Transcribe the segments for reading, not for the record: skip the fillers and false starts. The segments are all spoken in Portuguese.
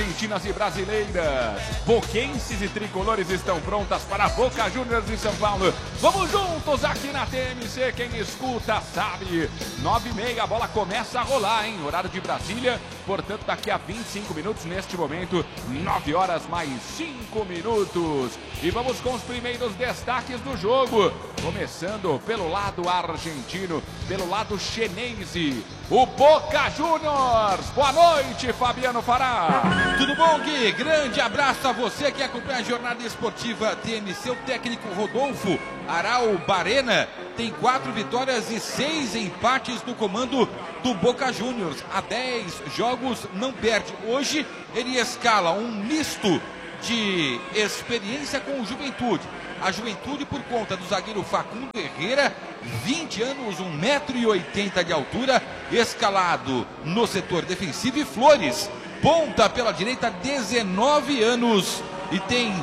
argentinas e brasileiras. Boquenses e tricolores estão prontas para Boca Juniors em São Paulo. Vamos juntos aqui na TMC, quem escuta sabe. 9h30, a bola começa a rolar, hein? Horário de Brasília, portanto daqui a 25 minutos, neste momento, 9 horas mais 5 minutos. E vamos com os primeiros destaques do jogo. Começando pelo lado argentino, pelo lado chinese, o Boca Juniors. Boa noite, Fabiano Fará. Tudo bom, Gui? Grande abraço a você que acompanha a jornada esportiva TMC. O técnico Rodolfo Aral Barena tem 4 vitórias e 6 empates no comando do Boca Juniors. Há 10 jogos não perde. Hoje ele escala um misto de experiência com o Juventude. A Juventude por conta do zagueiro Facundo Herrera, 20 anos, 1,80 m de altura, escalado no setor defensivo, e Flores, ponta pela direita, 19 anos e tem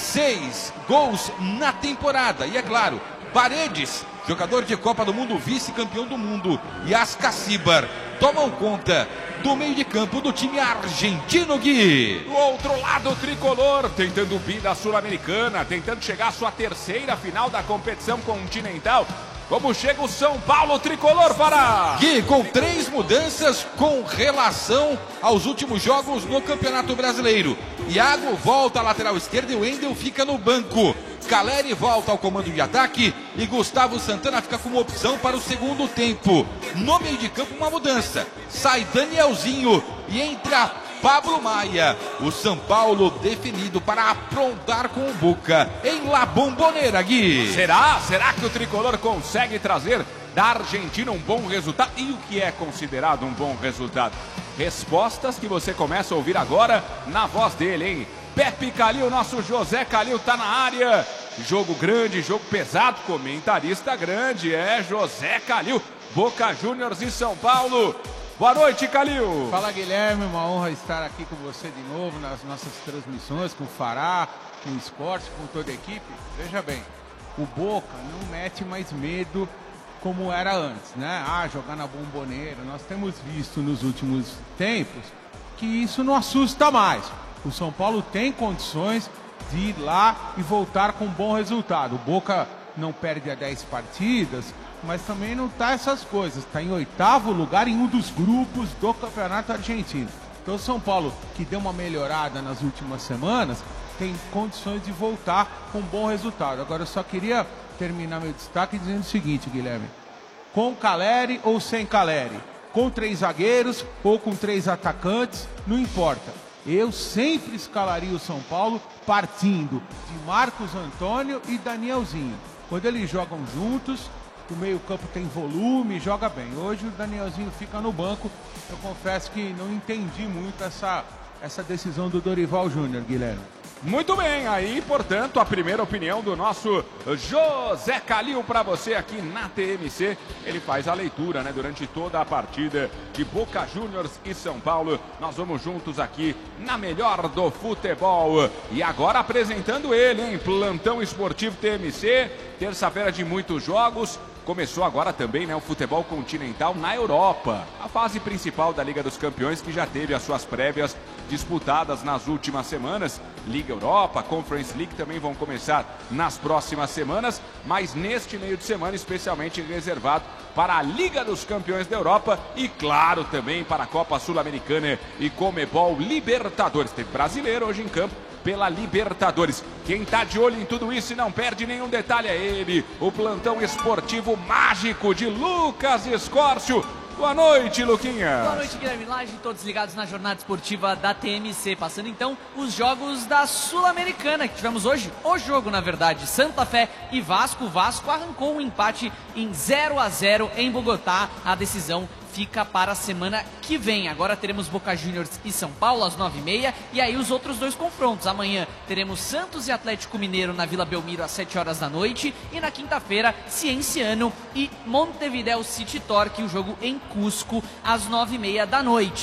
6 gols na temporada. E é claro, Paredes, jogador de Copa do Mundo, vice-campeão do mundo, e Ascacibar tomam conta do meio de campo do time argentino, Gui. Do outro lado, o tricolor, tentando vida da Sul-Americana, tentando chegar à sua terceira final da competição continental. Como chega o São Paulo tricolor, para Gui, com 3 mudanças com relação aos últimos jogos no Campeonato Brasileiro. Iago volta à lateral esquerda e o Wendel fica no banco. Caleri volta ao comando de ataque e Gustavo Santana fica como opção para o segundo tempo. No meio de campo, uma mudança. Sai Danielzinho e entra Pablo Maia. O São Paulo definido para aprontar com o Boca em La Bombonera, Gui. Será que o tricolor consegue trazer da Argentina um bom resultado? E o que é considerado um bom resultado? Respostas que você começa a ouvir agora na voz dele, hein? Pepe Calil, nosso José Calil tá na área. Jogo grande, jogo pesado, comentarista grande, José Calil. Boca Juniors e São Paulo. Boa noite, Calil. Fala, Guilherme, uma honra estar aqui com você de novo nas nossas transmissões, com o Fará, com o Esporte, com toda a equipe. Veja bem, o Boca não mete mais medo como era antes, né? Jogar na Bombonera. Nós temos visto nos últimos tempos que isso não assusta mais. O São Paulo tem condições de ir lá e voltar com um bom resultado. O Boca não perde há 10 partidas, mas também não está essas coisas. Está em 8º lugar em um dos grupos do Campeonato Argentino. Então o São Paulo, que deu uma melhorada nas últimas semanas, tem condições de voltar com um bom resultado. Agora eu só queria terminar meu destaque dizendo o seguinte, Guilherme. Com Caleri ou sem Caleri, com 3 zagueiros ou com 3 atacantes, não importa. Eu sempre escalaria o São Paulo partindo de Marcos Antônio e Danielzinho. Quando eles jogam juntos, o meio-campo tem volume, joga bem. Hoje o Danielzinho fica no banco. Eu confesso que não entendi muito essa decisão do Dorival Júnior, Guilherme. Muito bem, aí, portanto, a primeira opinião do nosso José Calil para você aqui na TMC. Ele faz a leitura, durante toda a partida de Boca Juniors e São Paulo. Nós vamos juntos aqui na melhor do futebol. E agora apresentando ele, hein? Plantão Esportivo TMC, terça-feira de muitos jogos. Começou agora também, o futebol continental na Europa. A fase principal da Liga dos Campeões, que já teve as suas prévias disputadas nas últimas semanas. Liga Europa, Conference League também vão começar nas próximas semanas. Mas neste meio de semana, especialmente reservado para a Liga dos Campeões da Europa. E claro, também para a Copa Sul-Americana e Comebol Libertadores. Teve brasileiro hoje em campo pela Libertadores. Quem tá de olho em tudo isso e não perde nenhum detalhe é ele, o plantão esportivo mágico de Lucas Escórcio. Boa noite, Luquinha. Boa noite, Guilherme Lage, todos ligados na jornada esportiva da TMC. Passando então os jogos da Sul-Americana que tivemos hoje. O jogo, na verdade, Santa Fé e Vasco. O Vasco arrancou um empate em 0-0 em Bogotá. A decisão fica para a semana que vem. Agora teremos Boca Juniors e São Paulo às 9h30. E aí os outros 2 confrontos. Amanhã teremos Santos e Atlético Mineiro na Vila Belmiro às 7 horas da noite. E na quinta-feira, Cienciano e Montevideo City Torque, o jogo em Cusco às 9h30 da noite.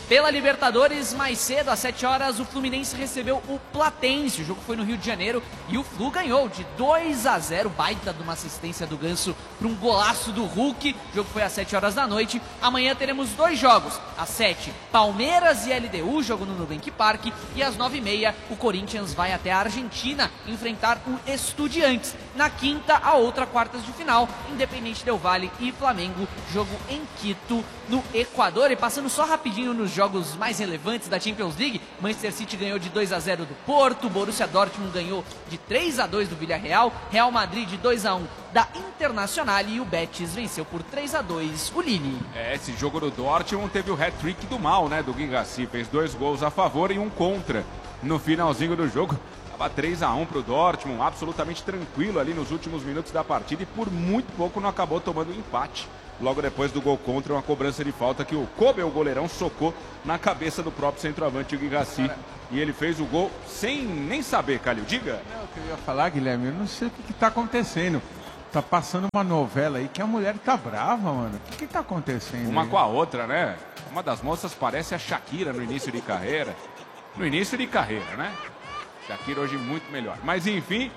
Pela Libertadores, mais cedo, às 7 horas, o Fluminense recebeu o Platense. O jogo foi no Rio de Janeiro e o Flu ganhou de 2-0. Baita de uma assistência do Ganso para um golaço do Hulk. O jogo foi às 7 horas da noite. Amanhã teremos 2 jogos. Às 7, Palmeiras e LDU, jogo no Nubank Park. E às 9h30, o Corinthians vai até a Argentina enfrentar o Estudiantes. Na quinta, a outra quartas de final, Independente Del Valle e Flamengo, jogo em Quito, no Equador. E passando só rapidinho nos jogos mais relevantes da Champions League, Manchester City ganhou de 2-0 do Porto, Borussia Dortmund ganhou de 3-2 do Villarreal, Real Madrid de 2-1 da Internacional e o Betis venceu por 3-2 o Lille. Esse jogo do Dortmund teve o hat-trick do mal, né, do Guingassi, fez 2 gols a favor e 1 contra no finalzinho do jogo. 3-1 para o Dortmund, absolutamente tranquilo ali nos últimos minutos da partida e por muito pouco não acabou tomando um empate. Logo depois do gol contra, uma cobrança de falta que o Kobe, o goleirão, socou na cabeça do próprio centroavante, o Guingassi. E ele fez o gol sem nem saber, Calil. Diga. Não, o que eu ia falar, Guilherme, eu não sei o que está acontecendo. Tá passando uma novela aí que a mulher tá brava, mano. O que tá acontecendo? Uma aí? com a outra, né? Uma das moças parece a Shakira no início de carreira. No início de carreira, né? Shakira hoje muito melhor. Mas enfim,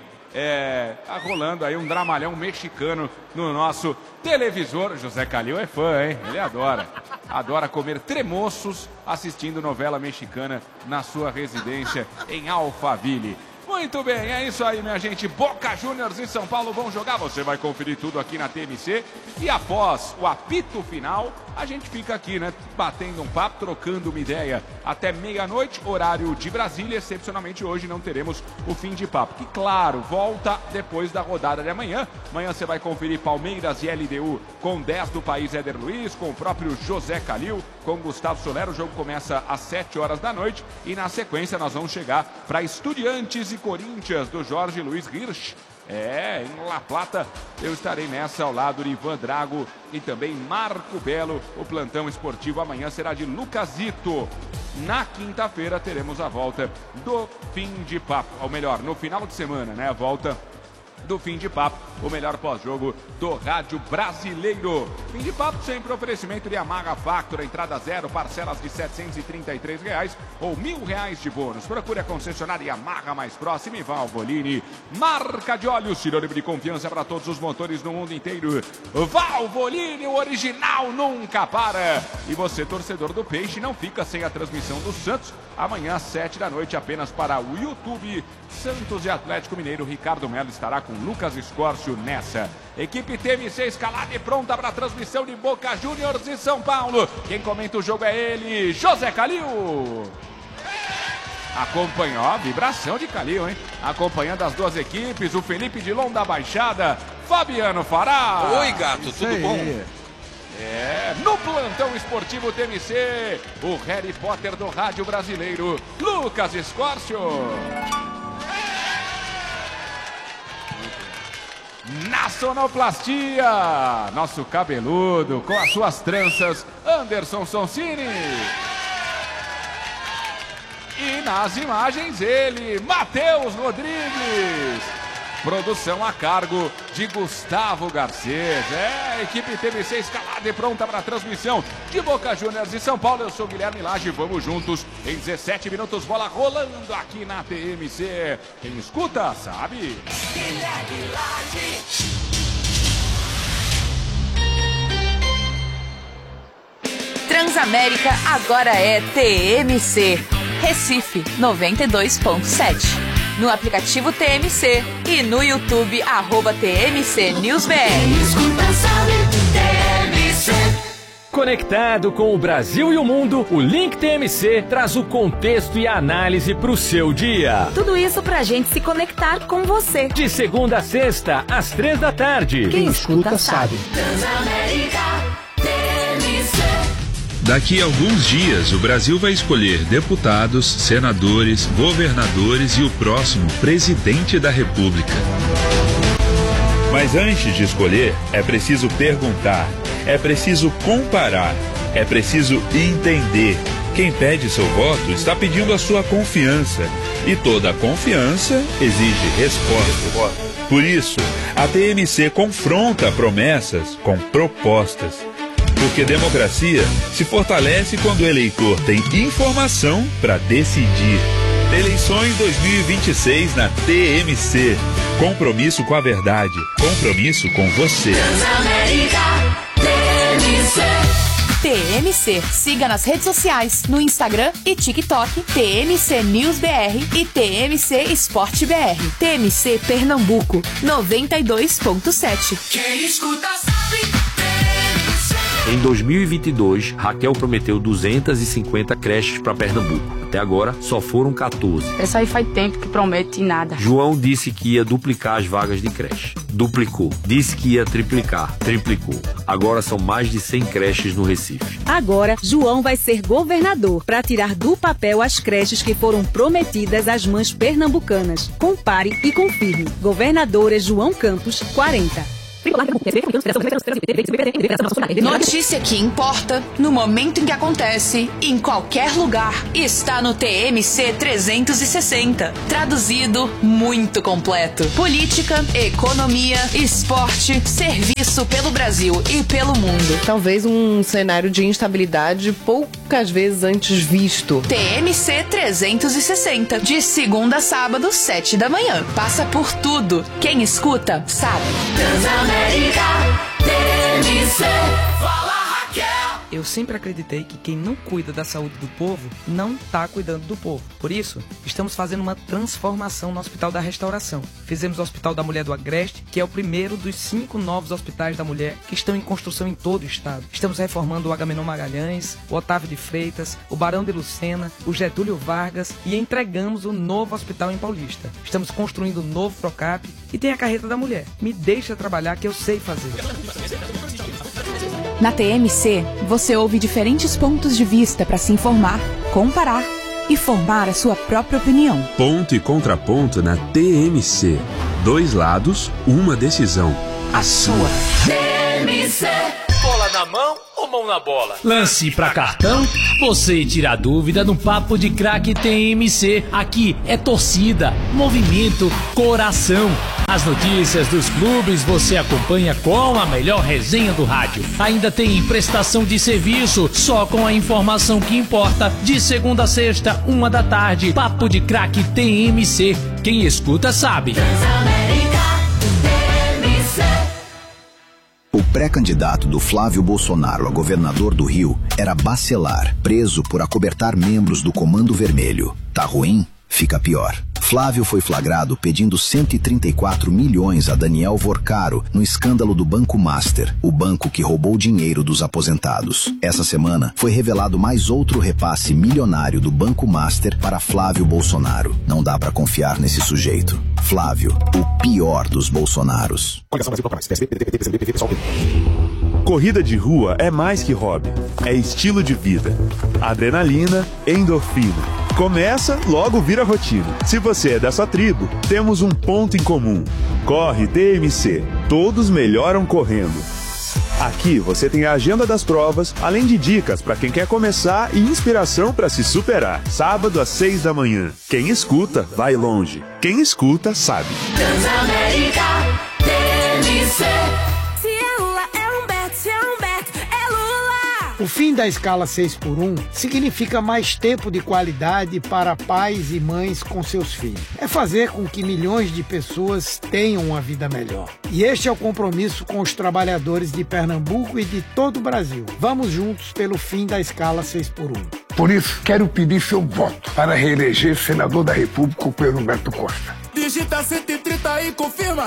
tá rolando aí um dramalhão mexicano no nosso televisor. José Calil é fã, hein? Ele adora. Adora comer tremoços assistindo novela mexicana na sua residência em Alphaville. Muito bem, é isso aí, minha gente. Boca Juniors e São Paulo vão jogar. Você vai conferir tudo aqui na TMC. E após o apito final, a gente fica aqui, né? Batendo um papo, trocando uma ideia até meia-noite, horário de Brasília. Excepcionalmente hoje não teremos o fim de papo. Que, claro, volta depois da rodada de amanhã. Amanhã você vai conferir Palmeiras e LDU com 10 do país Éder Luiz, com o próprio José Calil, com Gustavo Soler. O jogo começa às 7 horas da noite. E na sequência nós vamos chegar para Estudiantes e Corinthians, do Jorge Luiz Hirsch. Em La Plata, eu estarei nessa ao lado de Ivan Drago e também Marco Belo. O plantão esportivo amanhã será de Lucasito. Na quinta-feira teremos a volta do Fim de Papo, ou melhor, no final de semana, né? A volta do Fim de Papo, o melhor pós-jogo do rádio brasileiro. Fim de Papo sempre oferecimento de Yamaha Factor, entrada 0, parcelas de R$ 733 ou R$ 1.000 de bônus. Procure a concessionária Yamaha mais próxima e Valvoline. Marca de óleo, sinônimo de confiança para todos os motores no mundo inteiro. Valvoline, o original nunca para. E você, torcedor do Peixe, não fica sem a transmissão do Santos. Amanhã às 7 da noite, apenas para o YouTube. Santos e Atlético Mineiro. Ricardo Melo estará com Lucas Escórcio nessa. Equipe TMC escalada e pronta para a transmissão de Boca Juniors e São Paulo. Quem comenta o jogo é ele, José Calil. Acompanhou a vibração de Calil, hein? Acompanhando as duas equipes, o Felipe Dilon da Baixada, Fabiano Fará. Oi, gato, tudo bom? No plantão esportivo TMC, o Harry Potter do rádio brasileiro, Lucas Escórcio. Na sonoplastia, nosso cabeludo com as suas tranças, Anderson Sonsini. E nas imagens ele, Matheus Rodrigues. Produção a cargo de Gustavo Garcês. Equipe TMC escalada e pronta para a transmissão de Boca Juniors e São Paulo. Eu sou Guilherme Lage, vamos juntos. Em 17 minutos, bola rolando aqui na TMC. Quem escuta, sabe. Guilherme Lage. Transamérica agora é TMC. Recife 92.7. No aplicativo TMC e no YouTube, @TMC NewsBR. Conectado com o Brasil e o mundo, o Link TMC traz o contexto e a análise para o seu dia. Tudo isso pra gente se conectar com você. De segunda a sexta, às 3 da tarde. Quem escuta sabe. Daqui a alguns dias, o Brasil vai escolher deputados, senadores, governadores e o próximo presidente da República. Mas antes de escolher, é preciso perguntar, é preciso comparar, é preciso entender. Quem pede seu voto está pedindo a sua confiança. E toda confiança exige resposta. Por isso, a TMC confronta promessas com propostas. Porque democracia se fortalece quando o eleitor tem informação para decidir. Eleições 2026 na TMC. Compromisso com a verdade. Compromisso com você. TMC. Siga nas redes sociais, no Instagram e TikTok, TMC News BR e TMC Esporte BR. TMC Pernambuco, 92.7. Quem escuta sabe. Em 2022, Raquel prometeu 250 creches para Pernambuco. Até agora, só foram 14. Essa aí faz tempo que promete nada. João disse que ia duplicar as vagas de creche. Duplicou. Disse que ia triplicar. Triplicou. Agora são mais de 100 creches no Recife. Agora, João vai ser governador para tirar do papel as creches que foram prometidas às mães pernambucanas. Compare e confirme. Governador é João Campos, 40. Notícia que importa, no momento em que acontece, em qualquer lugar, está no TMC 360. Traduzido, muito completo. Política, economia, esporte, serviço pelo Brasil e pelo mundo. Talvez um cenário de instabilidade poucas vezes antes visto. TMC 360, de segunda a sábado, 7 da manhã. Passa por tudo. Quem escuta, sabe. Fala, Raquel. Eu sempre acreditei que quem não cuida da saúde do povo não está cuidando do povo. Por isso, estamos fazendo uma transformação no Hospital da Restauração. Fizemos o Hospital da Mulher do Agreste, que é o primeiro dos 5 novos hospitais da mulher que estão em construção em todo o estado. Estamos reformando o Agamenon Magalhães, o Otávio de Freitas, o Barão de Lucena, o Getúlio Vargas e entregamos o novo hospital em Paulista. Estamos construindo o novo Procap e tem a carreta da mulher. Me deixa trabalhar que eu sei fazer. Na TMC, você ouve diferentes pontos de vista para se informar, comparar e formar a sua própria opinião. Ponto e contraponto na TMC. 2 lados, uma decisão. A sua. TMC. Bola na mão ou mão na bola? Lance pra cartão? Você tira a dúvida no Papo de Craque TMC. Aqui é torcida, movimento, coração. As notícias dos clubes você acompanha com a melhor resenha do rádio. Ainda tem prestação de serviço, só com a informação que importa. De segunda a sexta, 1 da tarde. Papo de Craque TMC. Quem escuta sabe. O pré-candidato do Flávio Bolsonaro a governador do Rio era Bacelar, preso por acobertar membros do Comando Vermelho. Tá ruim? Fica pior. Flávio foi flagrado pedindo 134 milhões a Daniel Vorcaro no escândalo do Banco Master, o banco que roubou dinheiro dos aposentados. Essa semana foi revelado mais outro repasse milionário do Banco Master para Flávio Bolsonaro. Não dá pra confiar nesse sujeito. Flávio, o pior dos Bolsonaros. Corrida de rua é mais que hobby, é estilo de vida. Adrenalina, endorfina. Começa, logo vira rotina. Se você é dessa tribo, temos um ponto em comum. Corre TMC. Todos melhoram correndo. Aqui você tem a agenda das provas, além de dicas para quem quer começar e inspiração para se superar. Sábado às 6 da manhã. Quem escuta, vai longe. Quem escuta, sabe. Transamérica TMC. Se é Lula, é Humberto. Se é Humberto, é Lula. O fim da escala 6x1 significa mais tempo de qualidade para pais e mães com seus filhos. É fazer com que milhões de pessoas tenham uma vida melhor. E este é o compromisso com os trabalhadores de Pernambuco e de todo o Brasil. Vamos juntos pelo fim da escala 6x1. Por isso, quero pedir seu voto para reeleger senador da República, o Pedro Humberto Costa. Digita 130 e confirma.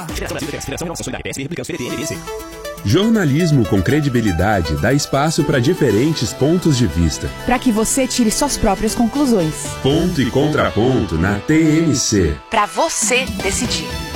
Jornalismo com credibilidade dá espaço para diferentes pontos de vista. Para que você tire suas próprias conclusões. Ponto e contraponto na TMC. Para você decidir.